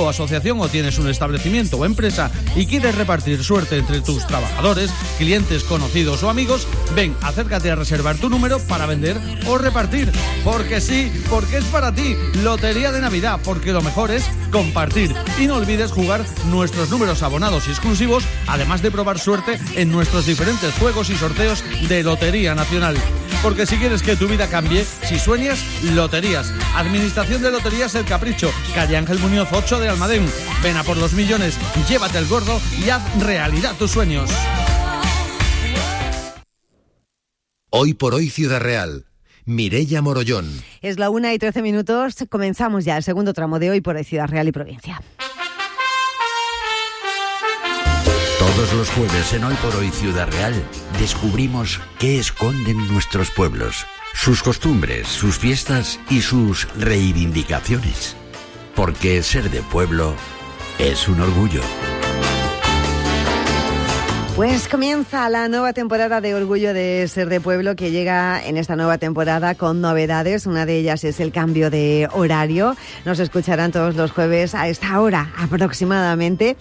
colectivo, asociación o tienes un establecimiento o empresa y quieres repartir suerte entre tus trabajadores, clientes, conocidos o amigos, ven, acércate a reservar tu número para vender o repartir. Porque sí, porque es para ti. Lotería de Navidad, porque lo mejor es compartir. Y no olvides jugar nuestros números abonados y exclusivos, además de probar suerte en nuestros diferentes juegos y sorteos de Lotería Nacional. Porque si quieres que tu vida cambie, si sueñas, loterías. Administración de Loterías El Capricho, calle Ángel Muñoz 8 de Almadén. Ven a por los millones, llévate el gordo y haz realidad tus sueños. Hoy por hoy Ciudad Real. Mireia Morollón. Es la 1:13. Comenzamos ya el segundo tramo de Hoy por Hoy Ciudad Real y Provincia. Todos los jueves en Hoy por Hoy Ciudad Real descubrimos qué esconden nuestros pueblos, sus costumbres, sus fiestas y sus reivindicaciones. Porque ser de pueblo es un orgullo. Pues comienza la nueva temporada de Orgullo de Ser de Pueblo, que llega en esta nueva temporada con novedades. Una de ellas es el cambio de horario. Nos escucharán todos los jueves a esta hora aproximadamente.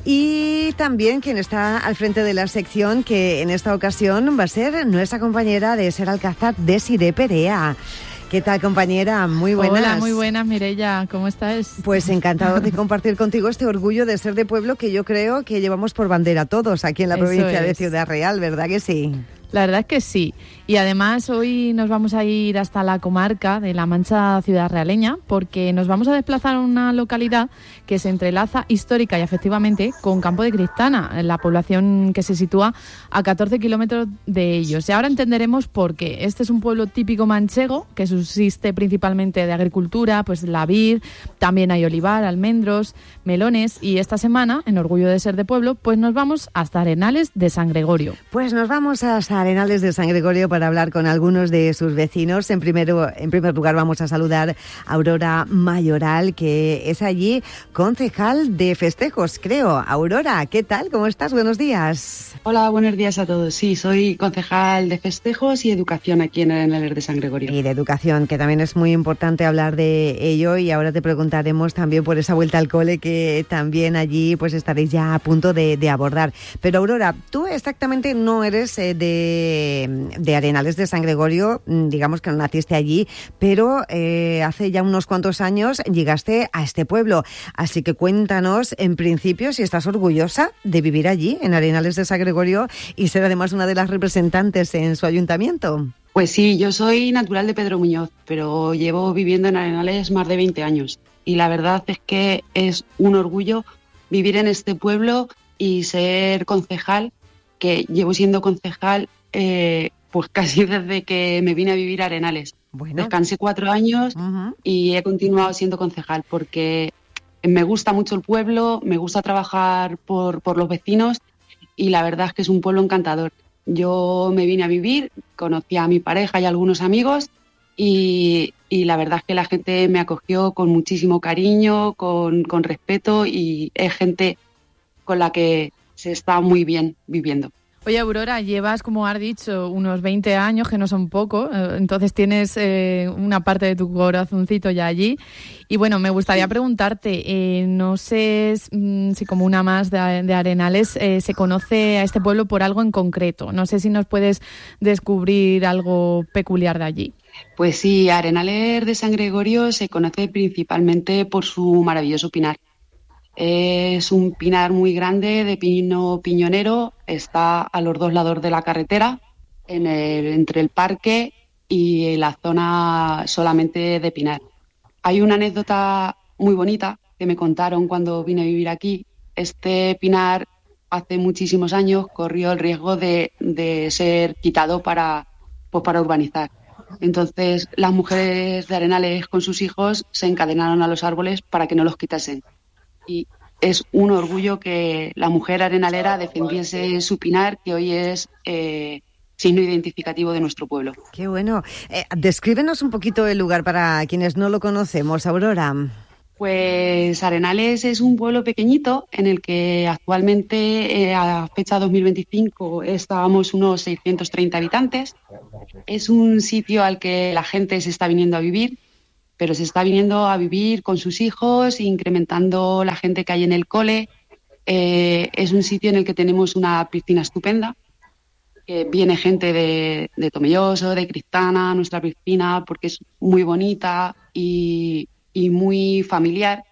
Y también quien está al frente de la sección, que en esta ocasión va a ser nuestra compañera de Ser Alcázar, Desiree Perea. ¿Qué tal, compañera? Muy buenas. Hola, muy buenas, Mireia. ¿Cómo estás? Pues encantado de compartir contigo este orgullo de ser de pueblo que yo creo que llevamos por bandera todos aquí en la provincia de Ciudad Real, ¿verdad que sí? La verdad es que sí. Y además hoy nos vamos a ir hasta la comarca de La Mancha Ciudad Realeña, porque nos vamos a desplazar a una localidad que se entrelaza histórica y afectivamente con Campo de Cristana, la población que se sitúa a 14 kilómetros de ellos. Y ahora entenderemos por qué. Este es un pueblo típico manchego que subsiste principalmente de agricultura, pues la vid, también hay olivar, almendros, melones. Y esta semana, en Orgullo de Ser de Pueblo, pues nos vamos hasta Arenales de San Gregorio. Pues nos vamos hasta Arenales de San Gregorio para hablar con algunos de sus vecinos. En primer lugar vamos a saludar a Aurora Mayoral, que es allí concejal de festejos, creo. Aurora, ¿qué tal? ¿Cómo estás? Buenos días. Hola, buenos días a todos. Sí, soy concejal de festejos y educación aquí en Arenales de San Gregorio. Y de educación, que también es muy importante hablar de ello, y ahora te preguntaremos también por esa vuelta al cole que también allí pues estaréis ya a punto de abordar. Pero Aurora, tú exactamente no eres de Arenales de San Gregorio, digamos que no naciste allí, pero hace ya unos cuantos años llegaste a este pueblo. Así que cuéntanos, en principio, si estás orgullosa de vivir allí, en Arenales de San Gregorio, y ser además una de las representantes en su ayuntamiento. Pues sí, yo soy natural de Pedro Muñoz, pero llevo viviendo en Arenales más de 20 años. Y la verdad es que es un orgullo vivir en este pueblo y ser concejal, que llevo siendo concejal pues casi desde que me vine a vivir a Arenales. Bueno. Descansé 4 años y he continuado siendo concejal porque me gusta mucho el pueblo, me gusta trabajar por los vecinos y la verdad es que es un pueblo encantador. Yo me vine a vivir, conocí a mi pareja y a algunos amigos y la verdad es que la gente me acogió con muchísimo cariño, con respeto, y es gente con la que se está muy bien viviendo. Oye, Aurora, llevas, como has dicho, unos 20 años, que no son poco, entonces tienes una parte de tu corazoncito ya allí. Y bueno, me gustaría preguntarte, no sé si como una más de Arenales se conoce a este pueblo por algo en concreto. No sé si nos puedes descubrir algo peculiar de allí. Pues sí, Arenales de San Gregorio se conoce principalmente por su maravilloso pinar. Es un pinar muy grande de pino piñonero, está a los 2 lados de la carretera, entre el parque y la zona solamente de pinar. Hay una anécdota muy bonita que me contaron cuando vine a vivir aquí. Este pinar hace muchísimos años corrió el riesgo de ser quitado para urbanizar. Entonces las mujeres de Arenales con sus hijos se encadenaron a los árboles para que no los quitasen. Y es un orgullo que la mujer arenalera defendiese su pinar, que hoy es signo identificativo de nuestro pueblo. Qué bueno. Descríbenos un poquito el lugar para quienes no lo conocemos, Aurora. Pues Arenales es un pueblo pequeñito en el que actualmente, a fecha 2025, estábamos unos 630 habitantes. Es un sitio al que la gente se está viniendo a vivir. pero se está viniendo a vivir con sus hijos, incrementando la gente que hay en el cole. Es un sitio en el que tenemos una piscina estupenda, que viene gente de Tomelloso, de Cristana, a nuestra piscina, porque es muy bonita y muy familiar.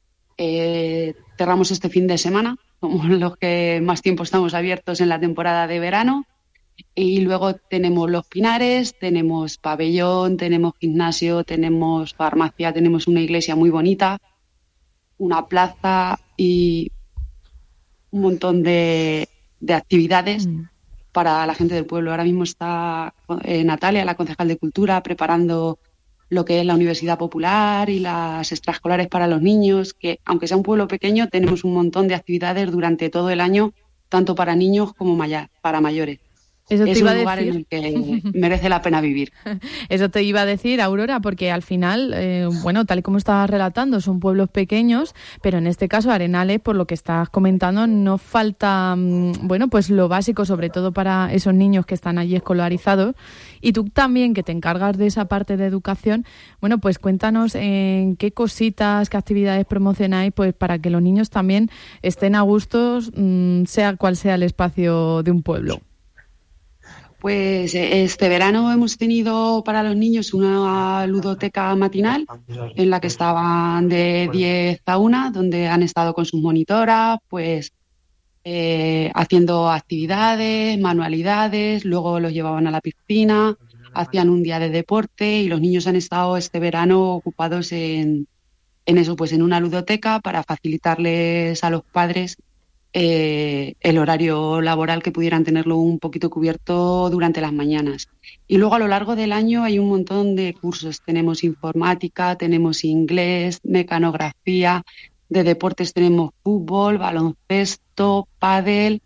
Cerramos este fin de semana, somos los que más tiempo estamos abiertos en la temporada de verano, y luego tenemos Los Pinares, tenemos pabellón, tenemos gimnasio, tenemos farmacia, tenemos una iglesia muy bonita, una plaza y un montón de actividades para la gente del pueblo. Ahora mismo está Natalia, la concejal de Cultura, preparando lo que es la Universidad Popular y las extraescolares para los niños, que aunque sea un pueblo pequeño, tenemos un montón de actividades durante todo el año, tanto para niños como para mayores. Eso te es iba un a lugar decir. en el que merece la pena vivir. Eso te iba a decir, Aurora, porque al final, bueno, tal y como estabas relatando, son pueblos pequeños, pero en este caso Arenales, por lo que estás comentando, no falta, bueno, pues lo básico, sobre todo para esos niños que están allí escolarizados. Y tú también, que te encargas de esa parte de educación, bueno, pues cuéntanos en qué cositas, qué actividades promocionáis, pues para que los niños también estén a gustos, sea cual sea el espacio de un pueblo. Pues este verano hemos tenido para los niños una ludoteca matinal en la que estaban de 10 a 1, donde han estado con sus monitoras, pues haciendo actividades, manualidades, luego los llevaban a la piscina, hacían un día de deporte y los niños han estado este verano ocupados en eso, pues en una ludoteca para facilitarles a los padres el horario laboral, que pudieran tenerlo un poquito cubierto durante las mañanas. Y luego a lo largo del año hay un montón de cursos. Tenemos informática, tenemos inglés, mecanografía, de deportes tenemos fútbol, baloncesto, pádel,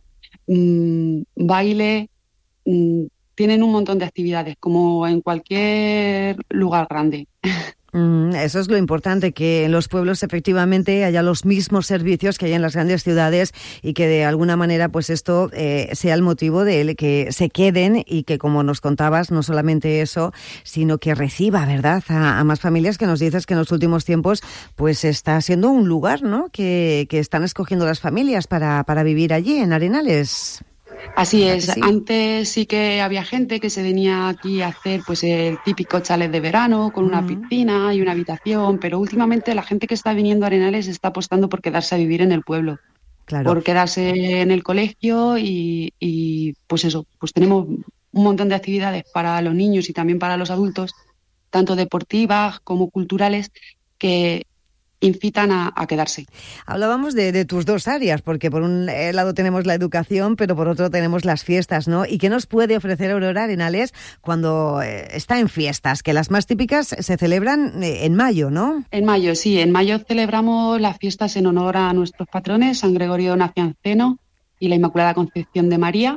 baile. Tienen un montón de actividades, como en cualquier lugar grande. Eso es lo importante, que en los pueblos efectivamente haya los mismos servicios que hay en las grandes ciudades y que de alguna manera pues esto sea el motivo de que se queden y que, como nos contabas, no solamente eso, sino que reciba, ¿verdad?, a más familias, que nos dices que en los últimos tiempos pues está siendo un lugar, ¿no?, que están escogiendo las familias para vivir allí en Arenales. Así es, sí. Antes sí que había gente que se venía aquí a hacer pues el típico chalet de verano con una piscina y una habitación, pero últimamente la gente que está viniendo a Arenales está apostando por quedarse a vivir en el pueblo, Claro. por quedarse en el colegio y pues eso, pues tenemos un montón de actividades para los niños y también para los adultos, tanto deportivas como culturales, que incitan a quedarse. Hablábamos de tus dos áreas, porque por un lado tenemos la educación, pero por otro tenemos las fiestas, ¿no? ¿Y qué nos puede ofrecer Aurora Arenales cuando está en fiestas? Que las más típicas se celebran en mayo, ¿no? En mayo, sí. En mayo celebramos las fiestas en honor a nuestros patrones, San Gregorio Nacianceno y la Inmaculada Concepción de María.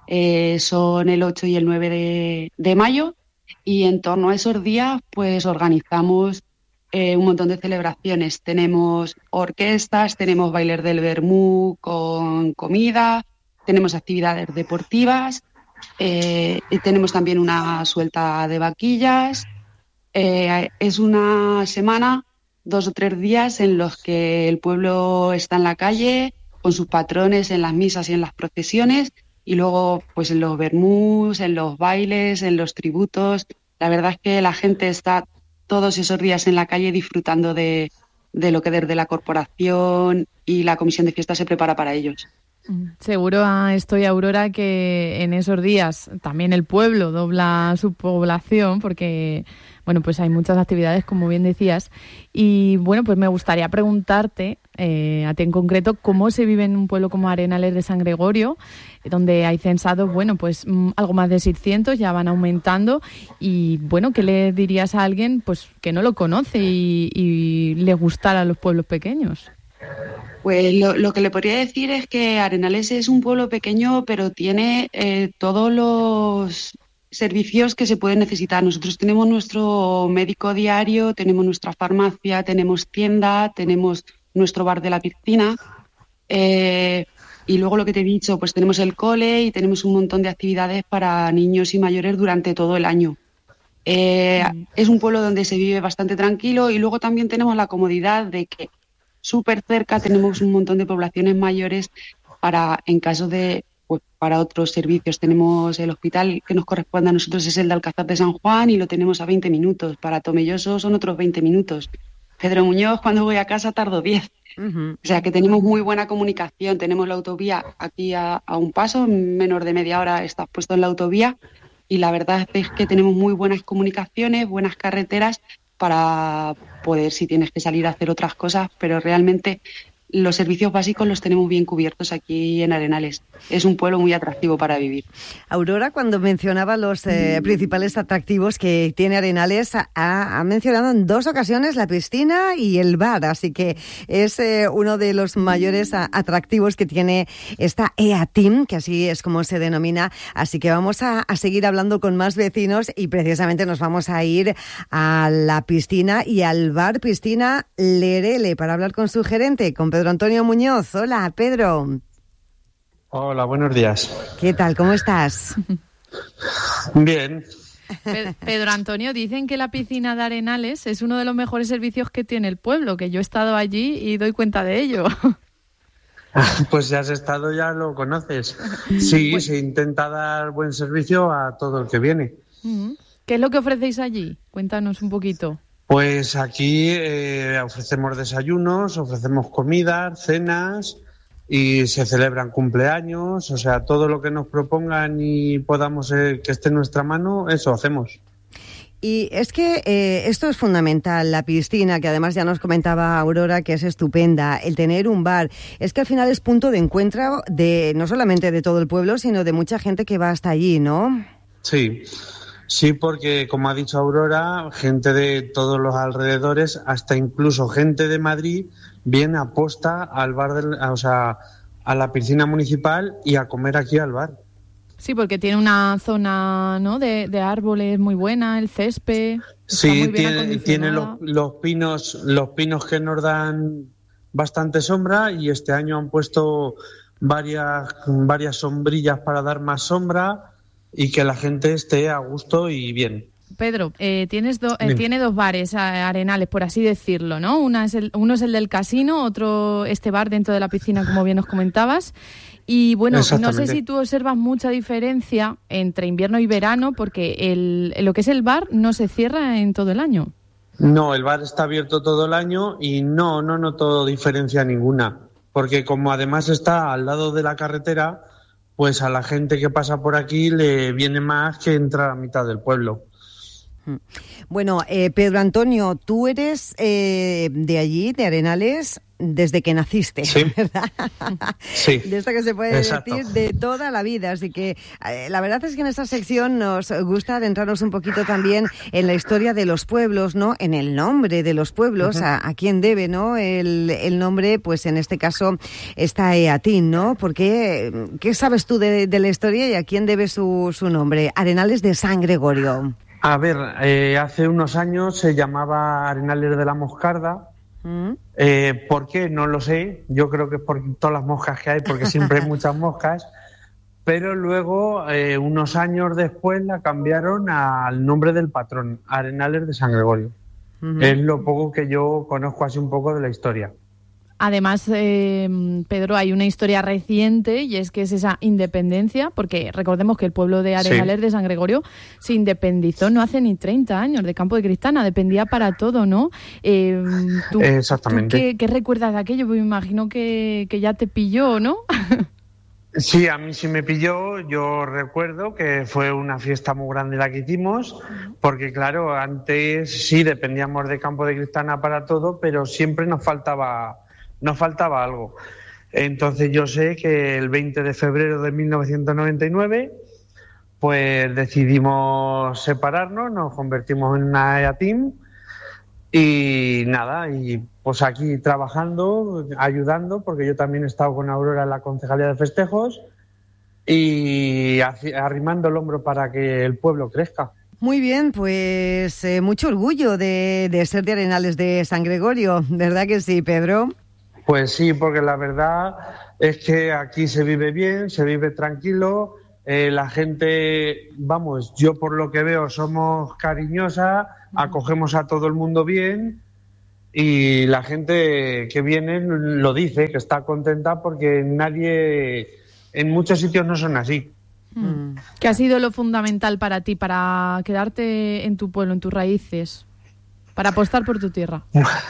Son el 8 y el 9 de mayo, y en torno a esos días pues organizamos un montón de celebraciones. Tenemos orquestas, tenemos bailes del vermú con comida, tenemos actividades deportivas, tenemos también una suelta de vaquillas. Es una semana, 2 o 3 días en los que el pueblo está en la calle con sus patrones, en las misas y en las procesiones, y luego pues en los vermús, en los bailes, en los tributos. La verdad es que la gente está todos esos días en la calle disfrutando de lo que desde la corporación y la comisión de fiestas se prepara para ellos. Seguro estoy, Aurora, que en esos días también el pueblo dobla su población, porque bueno, pues hay muchas actividades, como bien decías. Y bueno, pues me gustaría preguntarte a ti en concreto, cómo se vive en un pueblo como Arenales de San Gregorio, donde hay censados, bueno, pues algo más de 600, ya van aumentando. Y bueno, ¿qué le dirías a alguien pues que no lo conoce y le gustara a los pueblos pequeños? Pues lo que le podría decir es que Arenales es un pueblo pequeño, pero tiene todos los servicios que se pueden necesitar. Nosotros tenemos nuestro médico diario, tenemos nuestra farmacia, tenemos tienda, tenemos nuestro bar de la piscina, y luego lo que te he dicho, pues tenemos el cole y tenemos un montón de actividades para niños y mayores durante todo el año. Es un pueblo donde se vive bastante tranquilo y luego también tenemos la comodidad de que súper cerca tenemos un montón de poblaciones mayores en caso de, pues para otros servicios. Tenemos el hospital que nos corresponde a nosotros, es el de Alcázar de San Juan, y lo tenemos a 20 minutos. Para Tomelloso son otros 20 minutos. Pedro Muñoz, cuando voy a casa, tardo 10. O sea que tenemos muy buena comunicación. Tenemos la autovía aquí a un paso, en menos de media hora estás puesto en la autovía, y la verdad es que tenemos muy buenas comunicaciones, buenas carreteras para poder, si tienes que salir a hacer otras cosas, pero realmente los servicios básicos los tenemos bien cubiertos aquí en Arenales. Es un pueblo muy atractivo para vivir. Aurora, cuando mencionaba los principales atractivos que tiene Arenales, ha mencionado en 2 ocasiones la piscina y el bar, así que es uno de los mayores atractivos que tiene esta EATIM, que así es como se denomina. Así que vamos a seguir hablando con más vecinos y precisamente nos vamos a ir a la piscina y al bar Piscina Lerele para hablar con su gerente, con Pedro Antonio Muñoz. Hola, Pedro. Hola, buenos días. ¿Qué tal? ¿Cómo estás? Bien. Pedro Antonio, dicen que la piscina de Arenales es uno de los mejores servicios que tiene el pueblo, que yo he estado allí y doy cuenta de ello. Pues si has estado ya lo conoces. Sí, se intenta dar buen servicio a todo el que viene. ¿Qué es lo que ofrecéis allí? Cuéntanos un poquito. Pues aquí ofrecemos desayunos, ofrecemos comidas, cenas y se celebran cumpleaños, o sea, todo lo que nos propongan y podamos que esté en nuestra mano, eso hacemos. Y es que esto es fundamental, la piscina, que además ya nos comentaba Aurora que es estupenda, el tener un bar, es que al final es punto de encuentro de no solamente de todo el pueblo, sino de mucha gente que va hasta allí, ¿no? Sí, porque como ha dicho Aurora, gente de todos los alrededores, hasta incluso gente de Madrid, viene a posta al bar, a la piscina municipal y a comer aquí al bar. Sí, porque tiene una zona, ¿no?, de árboles muy buena, el césped. Sí, tiene los pinos que nos dan bastante sombra, y este año han puesto varias sombrillas para dar más sombra y que la gente esté a gusto y bien. Pedro, tiene 2 bares Arenales, por así decirlo, ¿no? Uno es el del casino, otro este bar dentro de la piscina, como bien nos comentabas. Y bueno, no sé si tú observas mucha diferencia entre invierno y verano, porque lo que es el bar no se cierra en todo el año. No, el bar está abierto todo el año y no noto diferencia ninguna, porque como además está al lado de la carretera, pues a la gente que pasa por aquí le viene más que entrar a mitad del pueblo. Bueno, Pedro Antonio, tú eres de allí, de Arenales, desde que naciste, sí. ¿verdad? Sí. De esto que se puede Exacto. decir de toda la vida. Así que la verdad es que en esta sección nos gusta adentrarnos un poquito también en la historia de los pueblos, ¿no? En el nombre de los pueblos, uh-huh. a quién debe, ¿no? El nombre, pues en este caso está EATIM, ¿no? Porque, ¿qué sabes tú de la historia y a quién debe su nombre? Arenales de San Gregorio. A ver, hace unos años se llamaba Arenales de la Moscarda. ¿Por qué? No lo sé. Yo creo que es por todas las moscas que hay, porque siempre hay muchas moscas. Pero luego, unos años después, la cambiaron al nombre del patrón, Arenales de San Gregorio. Uh-huh. Es lo poco que yo conozco así un poco de la historia. Además, Pedro, hay una historia reciente, y es que es esa independencia, porque recordemos que el pueblo de Arenales de San Gregorio se independizó no hace ni 30 años de Campo de Cristana, dependía para todo, ¿no? Exactamente. ¿Tú qué recuerdas de aquello? Pues me imagino que ya te pilló, ¿no? Sí, a mí sí me pilló. Yo recuerdo que fue una fiesta muy grande la que hicimos, porque claro, antes sí dependíamos de Campo de Cristana para todo, pero siempre nos faltaba algo. Entonces yo sé que el 20 de febrero de 1999 pues decidimos separarnos, nos convertimos en una EATIM y nada, y pues aquí trabajando, ayudando, porque yo también he estado con Aurora en la Concejalía de Festejos y arrimando el hombro para que el pueblo crezca. Muy bien, pues mucho orgullo de ser de Arenales de San Gregorio, ¿verdad que sí, Pedro? Pues sí, porque la verdad es que aquí se vive bien, se vive tranquilo, La gente, vamos, yo por lo que veo somos cariñosa, acogemos a todo el mundo bien y la gente que viene lo dice, que está contenta porque en muchos sitios no son así. ¿Qué ha sido lo fundamental para ti, para quedarte en tu pueblo, en tus raíces, para apostar por tu tierra?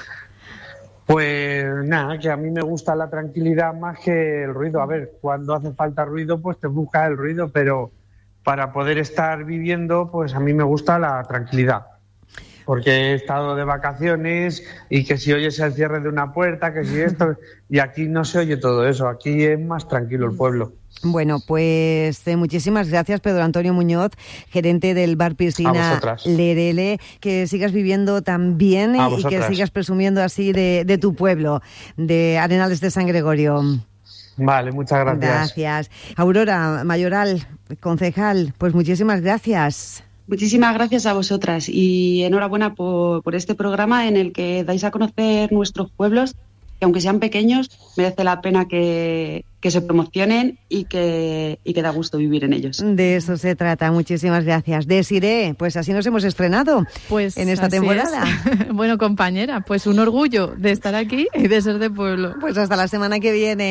Pues nada, que a mí me gusta la tranquilidad más que el ruido. A ver, cuando hace falta ruido, pues te buscas el ruido, pero para poder estar viviendo, pues a mí me gusta la tranquilidad. Porque he estado de vacaciones y que si oyes el cierre de una puerta, que si esto... Y aquí no se oye todo eso, aquí es más tranquilo el pueblo. Bueno, pues muchísimas gracias, Pedro Antonio Muñoz, gerente del Bar Piscina Lerele, que sigas viviendo tan bien y que sigas presumiendo así de tu pueblo, de Arenales de San Gregorio. Vale, muchas gracias. Gracias. Aurora Mayoral, concejal, pues muchísimas gracias. Muchísimas gracias a vosotras y enhorabuena por este programa en el que dais a conocer nuestros pueblos, que aunque sean pequeños, merece la pena que se promocionen y que da gusto vivir en ellos. De eso se trata. Muchísimas gracias. Desiree, pues así nos hemos estrenado en esta temporada. Bueno, compañera, pues un orgullo de estar aquí y de ser de pueblo. Pues hasta la semana que viene.